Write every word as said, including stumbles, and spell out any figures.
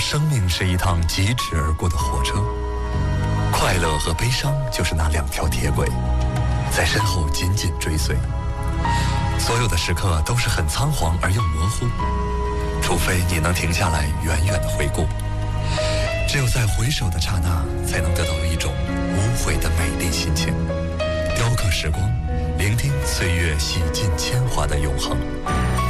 生命是一趟疾驰而过的火车，快乐和悲伤就是那两条铁轨，在身后紧紧追随。所有的时刻都是很仓皇而又模糊，除非你能停下来远远地回顾，只有在回首的刹那，才能得到一种无悔的美丽心情。雕刻时光，聆听岁月洗尽铅华的永恒。